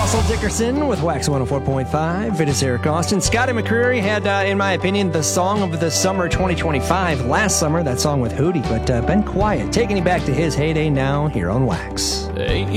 Russell Dickerson with Wax 104.5. It is Eric Austin. Scotty McCreery had, in my opinion, the song of the summer 2025 last summer, that song with Hootie, but been quiet, taking you back to his heyday now here on Wax. Ain't